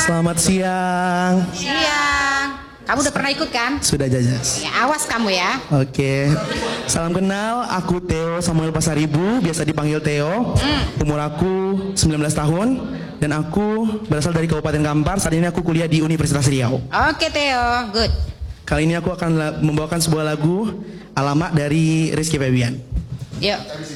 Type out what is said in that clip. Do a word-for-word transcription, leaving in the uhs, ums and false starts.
Selamat siang. Siang. Kamu udah pernah ikut kan? Sudah jajas. Ya, awas kamu ya. Oke. Salam kenal, aku Theo Samuel Pasaribu, biasa dipanggil Theo. Hmm. Umur aku sembilan belas tahun dan aku berasal dari Kabupaten Kampar. Saat ini aku kuliah di Universitas Riau. Oke Theo, good. Kali ini aku akan membawakan sebuah lagu Alamak dari Rizky Febian. Yuk.